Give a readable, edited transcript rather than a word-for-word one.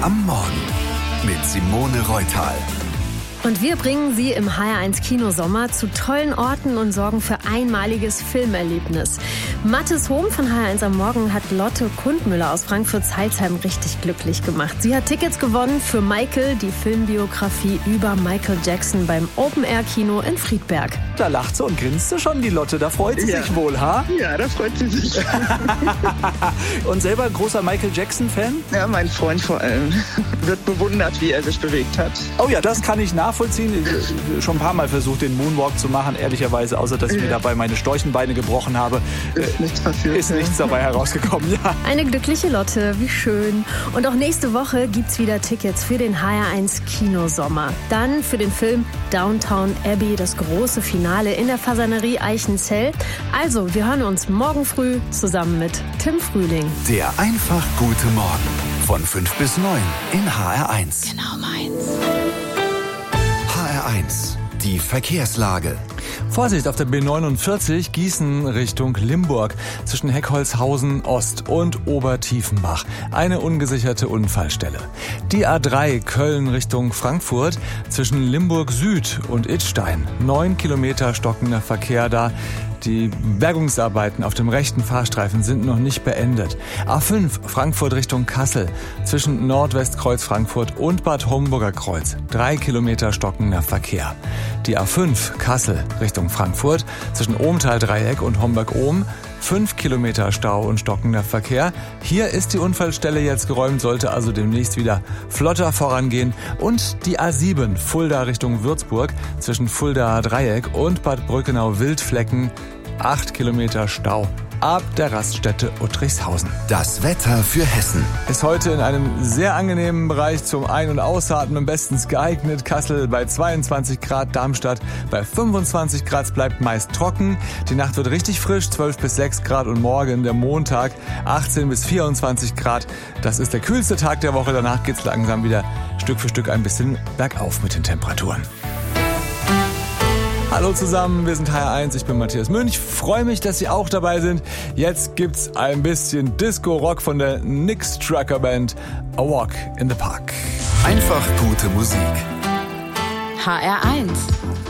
am Morgen mit Simone Reutal. Und wir bringen Sie im HR1 Kinosommer zu tollen Orten und sorgen für einmaliges Filmerlebnis. Mathis Hohm von HR1 am Morgen hat Lotte Kundmüller aus Frankfurt-Zeilsheim richtig glücklich gemacht. Sie hat Tickets gewonnen für Michael, die Filmbiografie über Michael Jackson beim Open-Air-Kino in Friedberg. Da lacht sie und grinst schon, die Lotte. Da freut sie sich wohl, ha? Ja, da freut sie sich. Und selber großer Michael Jackson-Fan? Ja, mein Freund vor allem. Wird bewundert, wie er sich bewegt hat. Oh ja, das kann ich nachvollziehen. Ich schon ein paar Mal versucht, den Moonwalk zu machen, ehrlicherweise, außer dass ich mir dabei meine Storchenbeine gebrochen habe. Ist nichts passiert. Ist nichts dabei herausgekommen, ja. Eine glückliche Lotte, wie schön. Und auch nächste Woche gibt's wieder Tickets für den HR1 Kinosommer. Dann für den Film Downton Abbey, das große Finale in der Fasanerie Eichenzell. Also, wir hören uns morgen früh zusammen mit Tim Frühling. Der einfach gute Morgen von 5 bis 9 in HR1. Genau meins. HR1, die Verkehrslage. Vorsicht auf der B49 Gießen Richtung Limburg zwischen Heckholzhausen Ost und Obertiefenbach. Eine ungesicherte Unfallstelle. Die A3 Köln Richtung Frankfurt zwischen Limburg Süd und Idstein. 9 Kilometer stockender Verkehr da. Die Bergungsarbeiten auf dem rechten Fahrstreifen sind noch nicht beendet. A5 Frankfurt Richtung Kassel zwischen Nordwestkreuz Frankfurt und Bad Homburger Kreuz. 3 Kilometer stockender Verkehr. Die A5 Kassel Richtung Frankfurt zwischen Ohmtal-Dreieck und Homberg-Ohm. 5 Kilometer Stau und stockender Verkehr. Hier ist die Unfallstelle jetzt geräumt, sollte also demnächst wieder flotter vorangehen. Und die A7 Fulda Richtung Würzburg zwischen Fulda-Dreieck und Bad Brückenau-Wildflecken. 8 Kilometer Stau ab der Raststätte Uttrichshausen. Das Wetter für Hessen. Ist heute in einem sehr angenehmen Bereich zum Ein- und Ausatmen bestens geeignet. Kassel bei 22 Grad, Darmstadt bei 25 Grad. Es bleibt meist trocken. Die Nacht wird richtig frisch, 12 bis 6 Grad. Und morgen, der Montag, 18 bis 24 Grad. Das ist der kühlste Tag der Woche. Danach geht's langsam wieder Stück für Stück ein bisschen bergauf mit den Temperaturen. Hallo zusammen, wir sind HR1, ich bin Matthias Münch, freue mich, dass Sie auch dabei sind. Jetzt gibt's ein bisschen Disco-Rock von der Nix Trucker Band, A Walk in the Park. Einfach gute Musik. HR1